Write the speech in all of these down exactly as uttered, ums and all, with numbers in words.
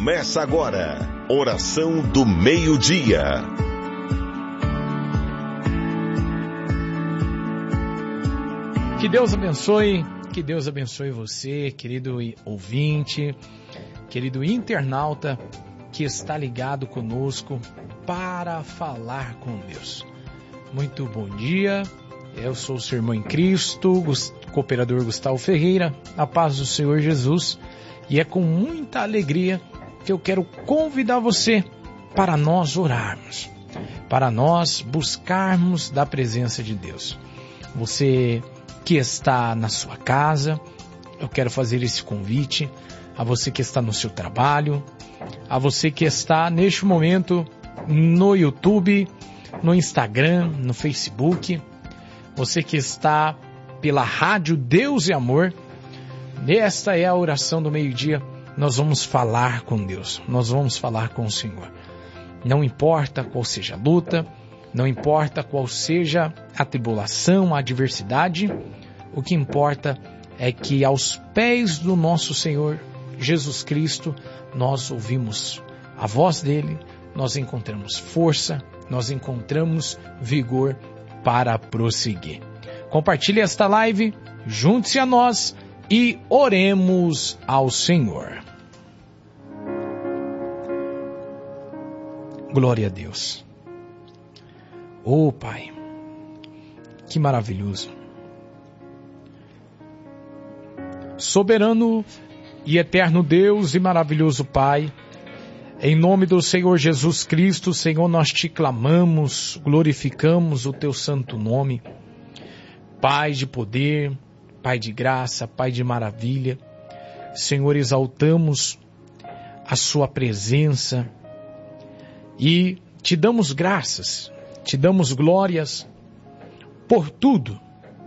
Começa agora, Oração do Meio-Dia. Que Deus abençoe, que Deus abençoe você, querido ouvinte, querido internauta que está ligado conosco para falar com Deus. Muito bom dia, eu sou o seu irmão em Cristo, cooperador Gustavo Ferreira, a paz do Senhor Jesus, e é com muita alegria que eu quero convidar você para nós orarmos, para nós buscarmos da presença de Deus. Você que está na sua casa, eu quero fazer esse convite a você que está no seu trabalho, a você que está neste momento no YouTube, no Instagram, no Facebook, você que está pela rádio Deus e Amor. Esta é a oração do meio-dia. Nós vamos falar com Deus, nós vamos falar com o Senhor. Não importa qual seja a luta, não importa qual seja a tribulação, a adversidade, o que importa é que aos pés do nosso Senhor Jesus Cristo, nós ouvimos a voz dele, nós encontramos força, nós encontramos vigor para prosseguir. Compartilhe esta live, junte-se a nós e oremos ao Senhor. Glória a Deus. Oh Pai, que maravilhoso. Soberano e eterno Deus e maravilhoso Pai, em nome do Senhor Jesus Cristo, Senhor, nós te clamamos, glorificamos o teu santo nome. Pai de poder, Pai de graça, Pai de maravilha, Senhor, exaltamos a sua presença e te damos graças, te damos glórias por tudo,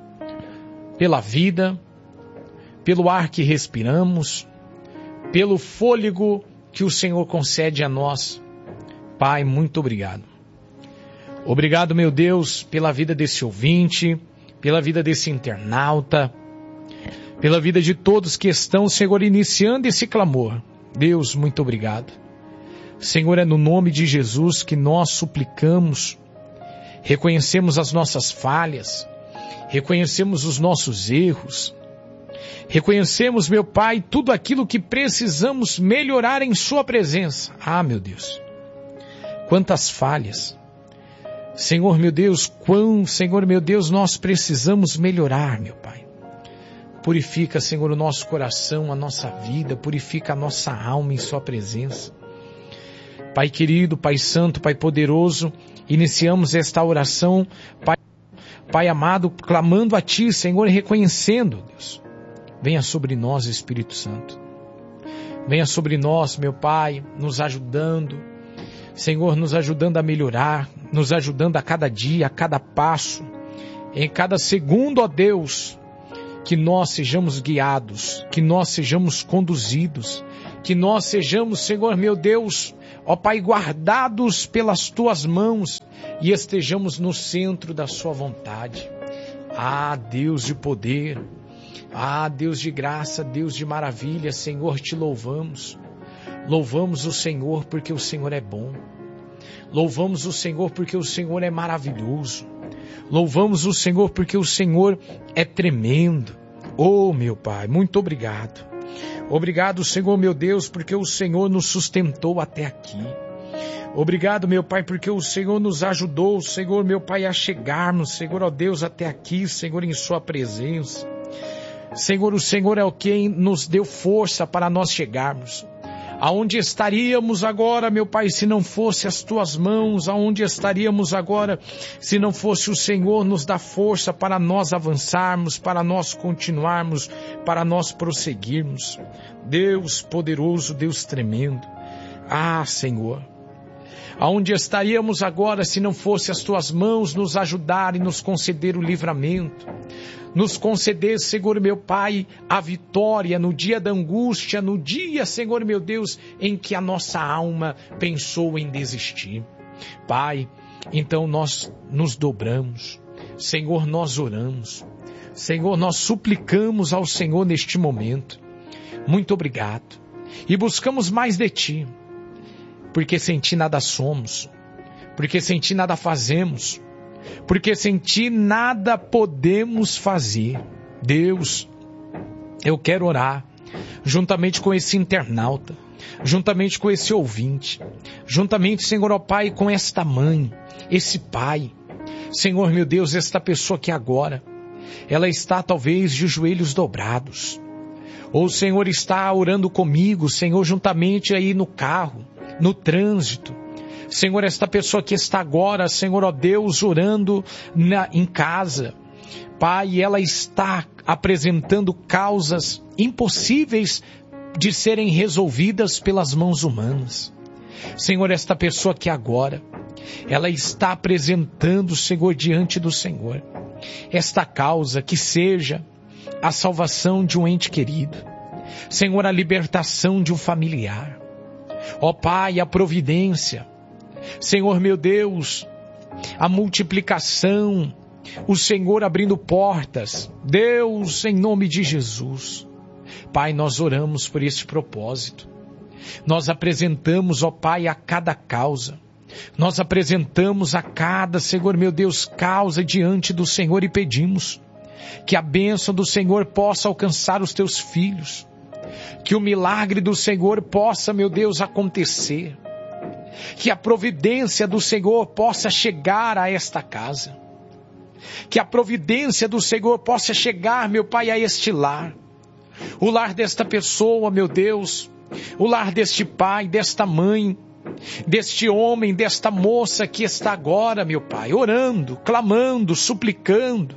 pela vida, pelo ar que respiramos, pelo fôlego que o Senhor concede a nós. Pai, muito obrigado. Obrigado, meu Deus, pela vida desse ouvinte, pela vida desse internauta, pela vida de todos que estão, Senhor, iniciando esse clamor. Deus, muito obrigado. Senhor, é no nome de Jesus que nós suplicamos, reconhecemos as nossas falhas, reconhecemos os nossos erros, reconhecemos, meu Pai, tudo aquilo que precisamos melhorar em sua presença. Ah, meu Deus, quantas falhas. Senhor, meu Deus, quão, Senhor, meu Deus, nós precisamos melhorar, meu Pai. Purifica, Senhor, o nosso coração, a nossa vida, purifica a nossa alma em sua presença. Pai querido, Pai santo, Pai poderoso, iniciamos esta oração, Pai, Pai amado, clamando a Ti, Senhor, e reconhecendo, Deus. Venha sobre nós, Espírito Santo. Venha sobre nós, meu Pai, nos ajudando. Senhor, nos ajudando a melhorar, nos ajudando a cada dia, a cada passo, em cada segundo, ó Deus, que nós sejamos guiados, que nós sejamos conduzidos, que nós sejamos, Senhor, meu Deus, ó Pai, guardados pelas Tuas mãos e estejamos no centro da Sua vontade. Ah, Deus de poder, ah, Deus de graça, Deus de maravilha, Senhor, te louvamos. Louvamos o Senhor porque o Senhor é bom. Louvamos o Senhor porque o Senhor é maravilhoso. Louvamos o Senhor porque o Senhor é tremendo. Oh, meu Pai, muito obrigado. Obrigado, Senhor, meu Deus, porque o Senhor nos sustentou até aqui. Obrigado, meu Pai, porque o Senhor nos ajudou, Senhor, meu Pai, a chegarmos, Senhor, ó Deus, até aqui, Senhor, em Sua presença. Senhor, o Senhor é o quem nos deu força para nós chegarmos. Aonde estaríamos agora, meu Pai, se não fosse as Tuas mãos? Aonde estaríamos agora se não fosse o Senhor nos dar força para nós avançarmos, para nós continuarmos, para nós prosseguirmos? Deus poderoso, Deus tremendo. Ah, Senhor, aonde estaríamos agora se não fosse as Tuas mãos nos ajudar e nos conceder o livramento? Nos conceder, Senhor meu Pai, a vitória no dia da angústia, no dia, Senhor meu Deus, em que a nossa alma pensou em desistir. Pai, então nós nos dobramos, Senhor, nós oramos, Senhor, nós suplicamos ao Senhor neste momento. Muito obrigado. e buscamos mais de Ti, porque sem Ti nada somos, porque sem Ti nada fazemos, porque sem Ti nada podemos fazer. Deus, eu quero orar juntamente com esse internauta, juntamente com esse ouvinte, juntamente, Senhor, ó Pai, com esta mãe, esse pai, Senhor, meu Deus, esta pessoa que agora, ela está talvez de joelhos dobrados, ou o Senhor está orando comigo, Senhor, juntamente aí no carro, no trânsito. Senhor, esta pessoa que está agora, Senhor, ó Deus, orando na, em casa, Pai, ela está apresentando causas impossíveis de serem resolvidas pelas mãos humanas. Senhor, esta pessoa que agora, ela está apresentando, Senhor, diante do Senhor, esta causa que seja a salvação de um ente querido, Senhor, a libertação de um familiar, ó Pai, a providência, Senhor, meu Deus, a multiplicação, o Senhor abrindo portas, Deus, em nome de Jesus. Pai, nós oramos por esse propósito. Nós apresentamos, ó Pai, a cada causa. Nós apresentamos a cada, Senhor, meu Deus, causa diante do Senhor e pedimos que a bênção do Senhor possa alcançar os teus filhos. Que o milagre do Senhor possa, meu Deus, acontecer. Que a providência do Senhor possa chegar a esta casa. Que a providência do Senhor possa chegar, meu Pai, a este lar. O lar desta pessoa, meu Deus. O lar deste pai, desta mãe, deste homem, desta moça que está agora, meu Pai, orando, clamando, suplicando.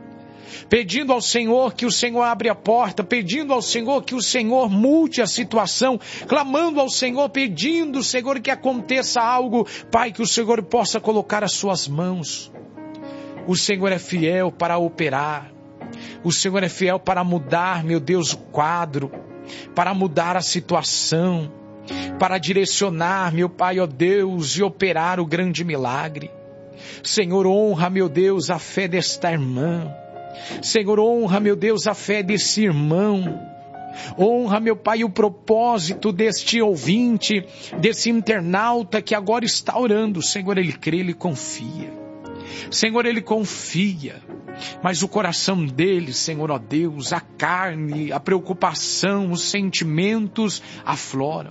Pedindo ao Senhor que o Senhor abra a porta, pedindo ao Senhor que o Senhor mude a situação, clamando ao Senhor, pedindo, Senhor, que aconteça algo, Pai, que o Senhor possa colocar as suas mãos. O Senhor é fiel para operar, o Senhor é fiel para mudar, meu Deus, o quadro, para mudar a situação, para direcionar, meu Pai, ó Deus, e operar o grande milagre. Senhor, honra, meu Deus, a fé desta irmã. Senhor, honra, meu Deus, a fé desse irmão. Honra, meu Pai, o propósito deste ouvinte, desse internauta que agora está orando. Senhor, ele crê, ele confia. Senhor, ele confia. Mas o coração dele, Senhor, ó Deus, a carne, a preocupação, os sentimentos afloram.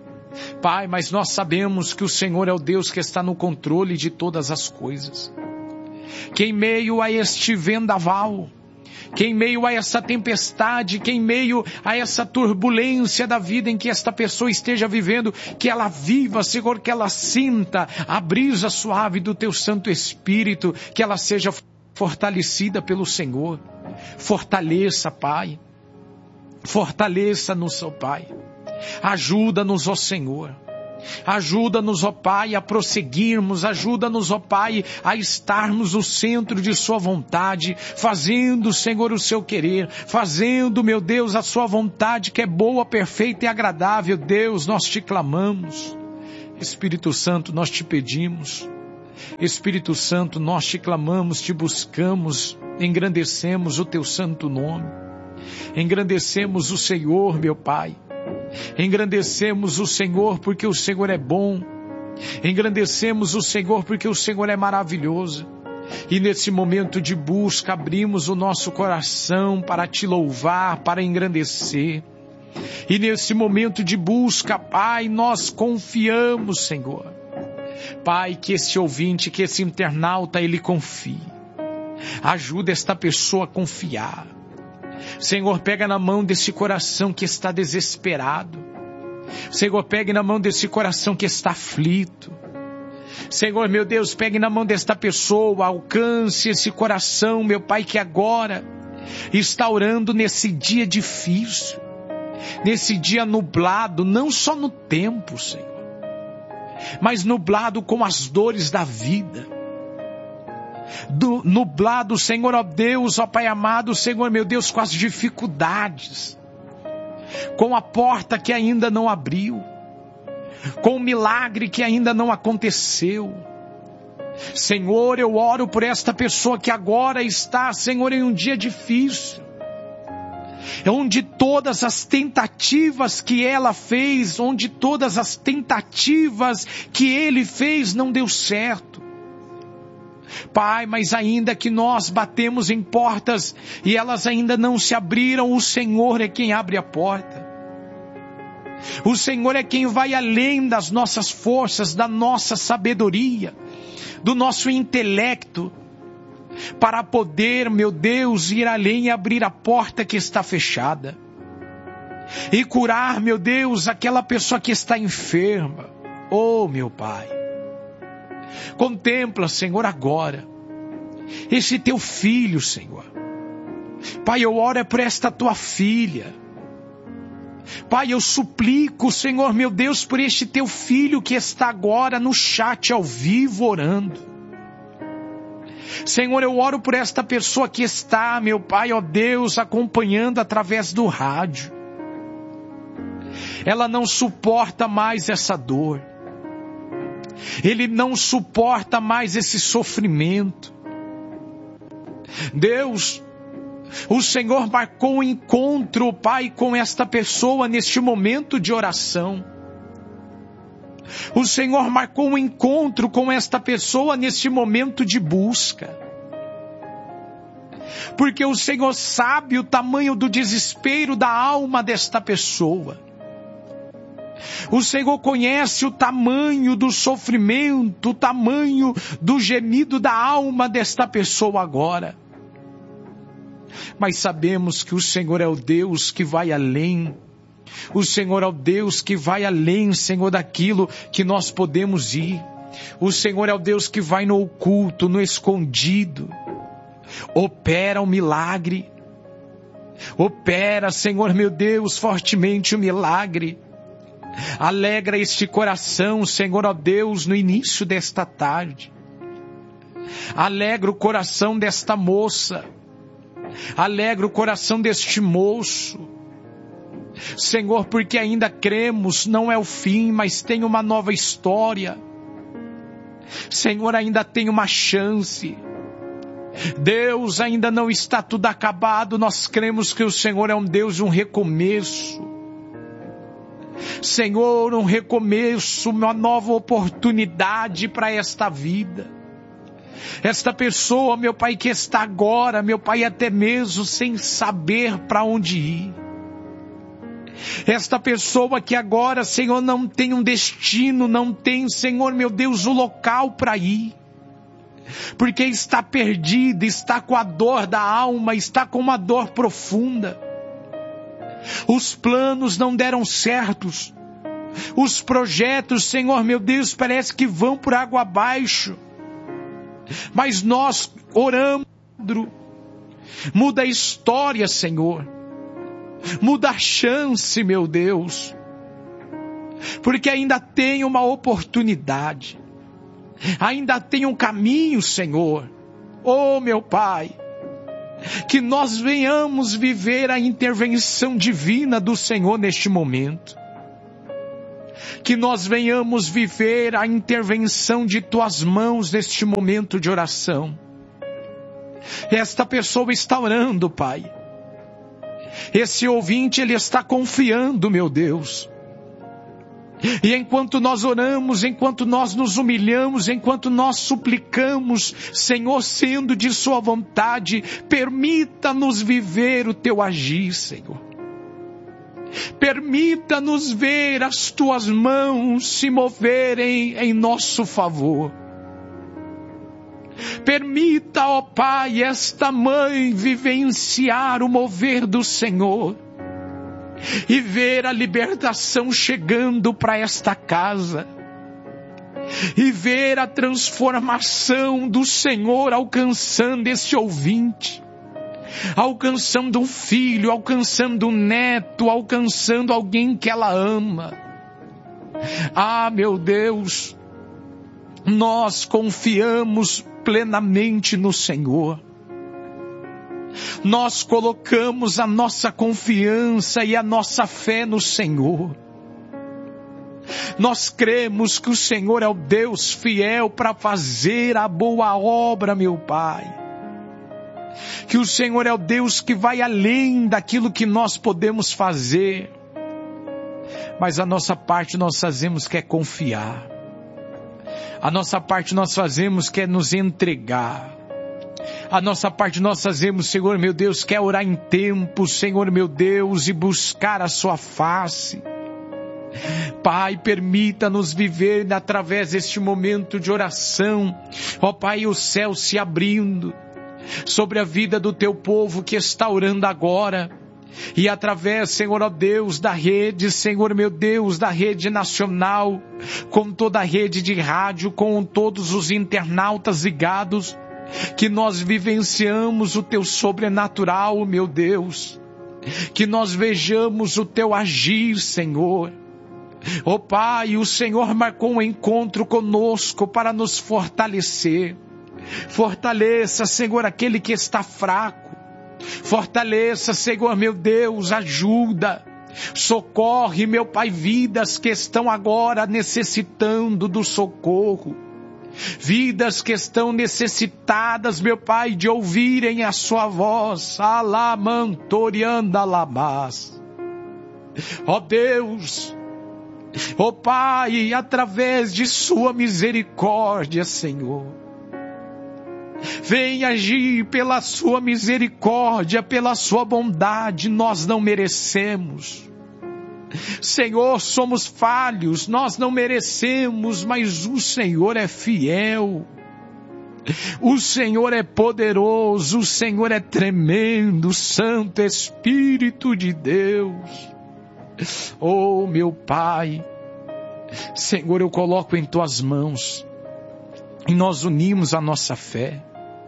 Pai, mas nós sabemos que o Senhor é o Deus que está no controle de todas as coisas. Que em meio a este vendaval, que em meio a essa tempestade, que em meio a essa turbulência da vida em que esta pessoa esteja vivendo, que ela viva, Senhor, que ela sinta a brisa suave do Teu Santo Espírito, que ela seja fortalecida pelo Senhor. Fortaleça, Pai. Fortaleça-nos, ó Pai. Ajuda-nos, ó Senhor. Ajuda-nos, ó Pai, a prosseguirmos. Ajuda-nos, ó Pai, a estarmos no centro de Sua vontade, fazendo, Senhor, o Seu querer, fazendo, meu Deus, a Sua vontade, que é boa, perfeita e agradável. Deus, nós te clamamos. Espírito Santo, nós te pedimos. Espírito Santo, nós te clamamos, te buscamos, engrandecemos o Teu santo nome. Engrandecemos o Senhor, meu Pai. Engrandecemos o Senhor porque o Senhor é bom. Engrandecemos o Senhor porque o Senhor é maravilhoso. E nesse momento de busca abrimos o nosso coração para te louvar, para engrandecer. E nesse momento de busca, Pai, nós confiamos, Senhor. Pai, que esse ouvinte, que esse internauta, ele confie. Ajuda esta pessoa a confiar. Senhor, pega na mão desse coração que está desesperado. Senhor, pegue na mão desse coração que está aflito. Senhor, meu Deus, pegue na mão desta pessoa, alcance esse coração, meu Pai, que agora está orando nesse dia difícil, nesse dia nublado, não só no tempo, Senhor, mas nublado com as dores da vida. Do, nublado, Senhor, ó Deus, ó Pai amado, Senhor, meu Deus, com as dificuldades, com a porta que ainda não abriu, com o milagre que ainda não aconteceu. Senhor, eu oro por esta pessoa que agora está, Senhor, em um dia difícil. onde todas as tentativas que ela fez, onde todas as tentativas que ele fez não deu certo. Pai, mas ainda que nós batemos em portas e elas ainda não se abriram, o Senhor é quem abre a porta. O Senhor é quem vai além das nossas forças, da nossa sabedoria, do nosso intelecto, para poder, meu Deus, ir além e abrir a porta que está fechada. E curar, meu Deus, aquela pessoa que está enferma. Oh, meu Pai. Contempla, Senhor, agora esse teu filho, Senhor. Pai, eu oro por esta tua filha. Pai, eu suplico, Senhor, meu Deus, por este teu filho que está agora no chat ao vivo orando. Senhor, eu oro por esta pessoa que está, meu Pai, ó Deus, acompanhando através do rádio. Ela não suporta mais essa dor. Ele não suporta mais esse sofrimento. Deus, o Senhor marcou um encontro, Pai, com esta pessoa neste momento de oração. O Senhor marcou um encontro com esta pessoa neste momento de busca. Porque o Senhor sabe o tamanho do desespero da alma desta pessoa. O Senhor conhece o tamanho do sofrimento, o tamanho do gemido da alma desta pessoa agora. Mas sabemos que o Senhor é o Deus que vai além. O Senhor é o Deus que vai além, Senhor, daquilo que nós podemos ir. O Senhor é o Deus que vai no oculto, no escondido. Opera o milagre. Opera, Senhor meu Deus, fortemente o milagre. Alegra este coração, Senhor, ó Deus, no início desta tarde. Alegra o coração desta moça. Alegra o coração deste moço. Senhor, porque ainda cremos, não é o fim, mas tem uma nova história. Senhor, ainda tem uma chance. Deus, ainda não está tudo acabado, nós cremos que o Senhor é um Deus de um recomeço. Senhor, um recomeço, uma nova oportunidade para esta vida. Esta pessoa, meu Pai, que está agora, meu Pai, até mesmo sem saber para onde ir. Esta pessoa que agora, Senhor, não tem um destino, não tem, Senhor, meu Deus, o um local para ir. Porque está perdida, está com a dor da alma, está com uma dor profunda. Os planos não deram certos. Os projetos, Senhor, meu Deus, parece que vão por água abaixo. Mas nós oramos, muda a história, Senhor. Muda a chance, meu Deus. Porque ainda tem uma oportunidade. Ainda tem um caminho, Senhor. Oh, meu Pai. Que nós venhamos viver a intervenção divina do Senhor neste momento. Que nós venhamos viver a intervenção de Tuas mãos neste momento de oração. Esta pessoa está orando, Pai. Esse ouvinte, ele está confiando, meu Deus. E enquanto nós oramos, enquanto nós nos humilhamos, enquanto nós suplicamos, Senhor, sendo de Sua vontade, permita-nos viver o Teu agir, Senhor. Permita-nos ver as Tuas mãos se moverem em nosso favor. Permita, ó Pai, esta mãe vivenciar o mover do Senhor. E ver a libertação chegando para esta casa. E ver a transformação do Senhor alcançando esse ouvinte. Alcançando um filho, alcançando um neto, alcançando alguém que ela ama. Ah, meu Deus, nós confiamos plenamente no Senhor. Nós colocamos a nossa confiança e a nossa fé no Senhor. Nós cremos que o Senhor é o Deus fiel para fazer a boa obra, meu Pai. que o Senhor é o Deus que vai além daquilo que nós podemos fazer. Mas a nossa parte nós fazemos que é confiar. A nossa parte nós fazemos que é nos entregar. A nossa parte nós fazemos, Senhor meu Deus, que é orar em tempo, Senhor meu Deus, e buscar a sua face. Pai, permita-nos viver através deste momento de oração. Ó Pai, o céu se abrindo sobre a vida do teu povo que está orando agora. E através, Senhor, ó Deus, da rede, Senhor meu Deus, da rede nacional, com toda a rede de rádio, com todos os internautas ligados, que nós vivenciamos o teu sobrenatural, meu Deus. Que nós vejamos o teu agir, Senhor. Ó Pai, o Senhor marcou um encontro conosco para nos fortalecer. Fortaleça, Senhor, aquele que está fraco. Fortaleça, Senhor, meu Deus, ajuda. Socorre, meu Pai, vidas que estão agora necessitando do socorro. Vidas que estão necessitadas, meu Pai, de ouvirem a sua voz. Alamantorianda labás. Ó Deus, ó Pai, através de sua misericórdia, Senhor, vem agir pela sua misericórdia, pela sua bondade. Nós não merecemos. Senhor, somos falhos, nós não merecemos, mas o Senhor é fiel. O Senhor é poderoso, o Senhor é tremendo, Santo Espírito de Deus. Oh, meu Pai, Senhor, eu coloco em tuas mãos e nós unimos a nossa fé.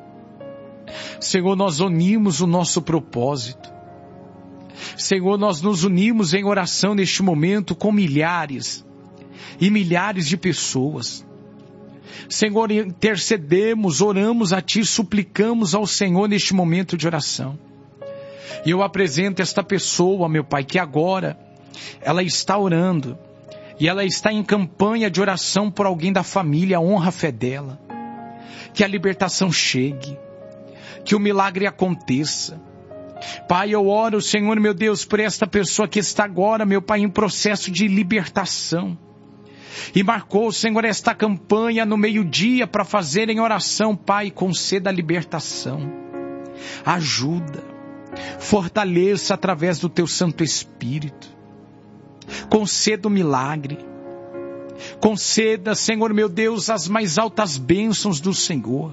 Senhor, nós unimos o nosso propósito. Senhor, nós nos unimos em oração neste momento com milhares e milhares de pessoas. Senhor, intercedemos, oramos a Ti, suplicamos ao Senhor neste momento de oração. E eu apresento esta pessoa, meu Pai, que agora ela está orando e ela está em campanha de oração por alguém da família, honra a fé dela. Que a libertação chegue, que o milagre aconteça. Pai, eu oro, Senhor meu Deus, por esta pessoa que está agora, meu Pai, em processo de libertação. E marcou, Senhor, esta campanha no meio-dia para fazer em oração. Pai, conceda a libertação. Ajuda. Fortaleça através do Teu Santo Espírito. Conceda o milagre. Conceda, Senhor meu Deus, as mais altas bênçãos do Senhor.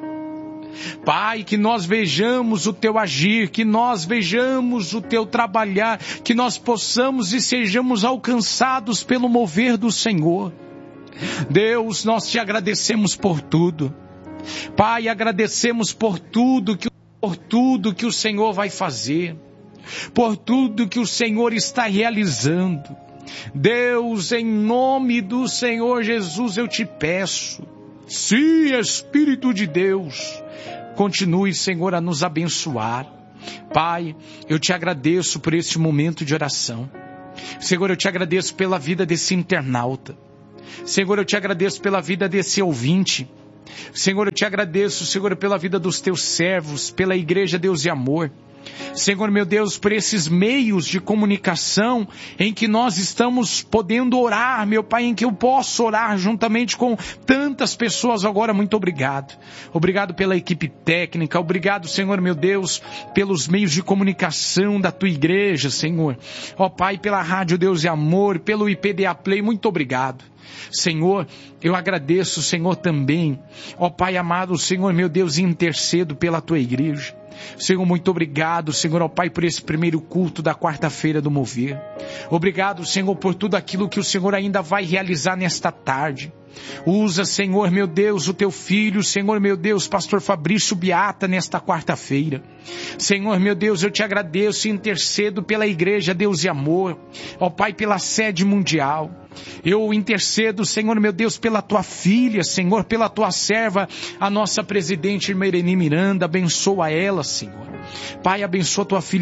Pai, que nós vejamos o Teu agir, que nós vejamos o Teu trabalhar, que nós possamos e sejamos alcançados pelo mover do Senhor. Deus, nós Te agradecemos por tudo. Pai, agradecemos por tudo que, por tudo que o Senhor vai fazer, por tudo que o Senhor está realizando. Deus, em nome do Senhor Jesus, eu Te peço, sim, Espírito de Deus, continue, Senhor, a nos abençoar. Pai, eu Te agradeço por este momento de oração. Senhor, eu Te agradeço pela vida desse internauta. Senhor, eu Te agradeço pela vida desse ouvinte. Senhor, eu Te agradeço, Senhor, pela vida dos Teus servos, pela Igreja Deus e Amor. Senhor, meu Deus, por esses meios de comunicação em que nós estamos podendo orar, meu Pai, em que eu posso orar juntamente com tantas pessoas agora. Muito obrigado. Obrigado pela equipe técnica. Obrigado, Senhor, meu Deus, pelos meios de comunicação da Tua Igreja, Senhor. Ó Pai, pela Rádio Deus e Amor, pelo I P D A Play. Muito obrigado. Senhor, eu agradeço, Senhor, também. Ó Pai amado, Senhor, meu Deus, intercedo pela Tua Igreja. Senhor, muito obrigado, Senhor, ó Pai, por esse primeiro culto da quarta-feira do Mover. Obrigado, Senhor, por tudo aquilo que o Senhor ainda vai realizar nesta tarde. Usa, Senhor, meu Deus, o Teu filho, Senhor, meu Deus, pastor Fabrício Beata, nesta quarta-feira. Senhor, meu Deus, eu Te agradeço e intercedo pela Igreja Deus e Amor, ó Pai, pela sede mundial. Eu intercedo, Senhor, meu Deus, pela Tua filha, Senhor, pela Tua serva, a nossa presidente, irmã Irene Miranda. Abençoa ela, Senhor. Pai, abençoa Tua filha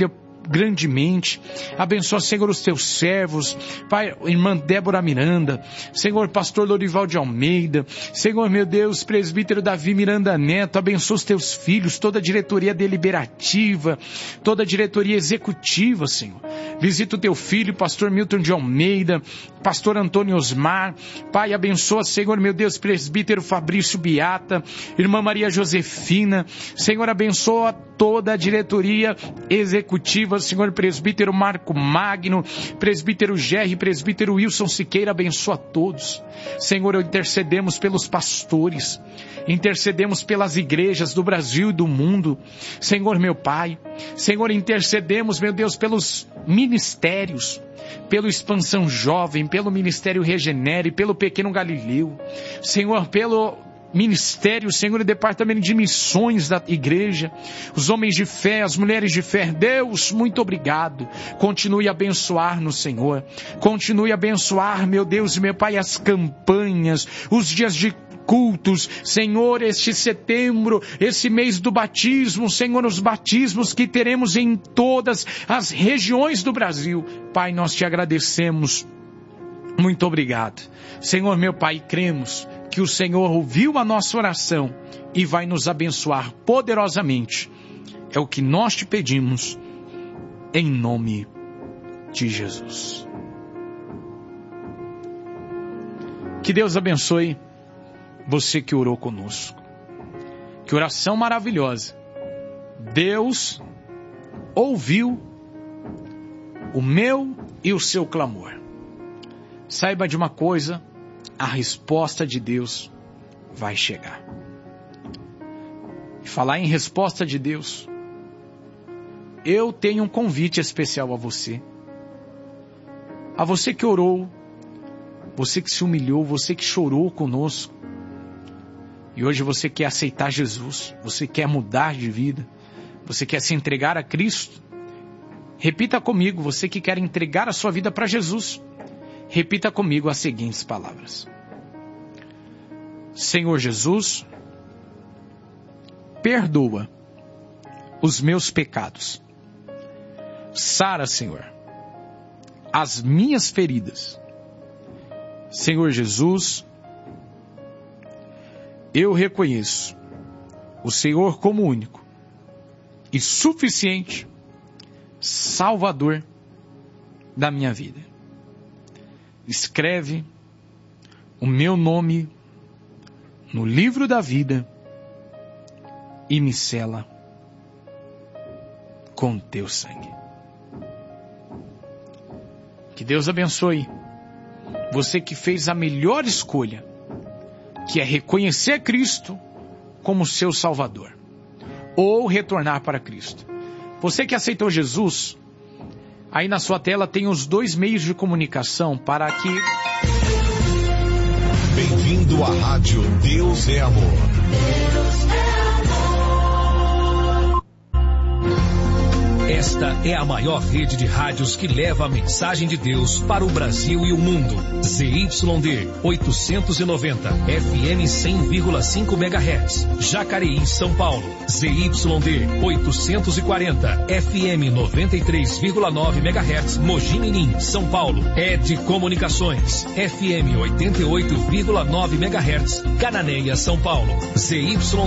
grandemente. Abençoa, Senhor, os teus servos, Pai, irmã Débora Miranda, Senhor, pastor Lorival de Almeida, Senhor, meu Deus, presbítero Davi Miranda Neto, abençoa os teus filhos, toda a diretoria deliberativa, toda a diretoria executiva, Senhor. Visita o teu filho, pastor Milton de Almeida, pastor Antônio Osmar, Pai, abençoa, Senhor, meu Deus, presbítero Fabrício Beata, irmã Maria Josefina, Senhor, abençoa toda a diretoria executiva, Senhor, presbítero Marco Magno, presbítero Gerry, presbítero Wilson Siqueira, abençoa todos. Senhor, intercedemos pelos pastores, intercedemos pelas igrejas do Brasil e do mundo, Senhor, meu Pai, Senhor, intercedemos, meu Deus, pelos ministérios, pelo Expansão Jovem, pelo Ministério Regenere, pelo Pequeno Galileu, Senhor, pelo Ministério, Senhor, e Departamento de Missões da Igreja, os homens de fé, as mulheres de fé. Deus, muito obrigado. Continue a abençoar-nos, Senhor. Continue a abençoar, meu Deus e meu Pai, as campanhas, os dias de cultos, Senhor, este setembro, esse mês do batismo, Senhor, os batismos que teremos em todas as regiões do Brasil. Pai, nós te agradecemos. Muito obrigado. Senhor, meu Pai, cremos que o Senhor ouviu a nossa oração e vai nos abençoar poderosamente. É o que nós te pedimos, em nome de Jesus. Que Deus abençoe você que orou conosco. Que oração maravilhosa. Deus ouviu o meu e o seu clamor. Saiba de uma coisa, a resposta de Deus vai chegar. E falar em resposta de Deus, eu tenho um convite especial a você. A você que orou, você que se humilhou, você que chorou conosco. E hoje você quer aceitar Jesus, você quer mudar de vida, você quer se entregar a Cristo. Repita comigo, você que quer entregar a sua vida para Jesus. Repita comigo as seguintes palavras. Senhor Jesus, perdoa os meus pecados. Sara, Senhor, as minhas feridas. Senhor Jesus, eu reconheço o Senhor como único e suficiente Salvador da minha vida. Escreve o meu nome no livro da vida e me sela com teu sangue. Que Deus abençoe você que fez a melhor escolha, que é reconhecer Cristo como seu Salvador, ou retornar para Cristo. Você que aceitou Jesus, aí na sua tela tem os dois meios de comunicação para que... Bem-vindo à Rádio Deus é Amor. Deus é amor. Esta é a maior rede de rádios que leva a mensagem de Deus para o Brasil e o mundo. Z Y D oitocentos e noventa, F M cem vírgula cinco megahertz, Jacareí, São Paulo. Z Y D oitocentos e quarenta, F M noventa e três vírgula nove megahertz, Mogi Mirim, São Paulo. Ed Comunicações, F M oitenta e oito vírgula nove megahertz, Cananéia, São Paulo. Z Y